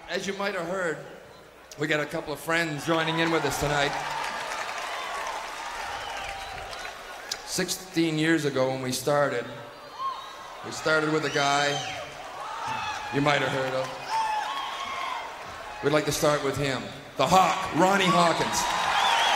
As you might have heard, we got a couple of friends joining in with us tonight. 16 years ago when we started with a guy you might have heard of. We'd like to start with him, the Hawk, Ronnie Hawkins.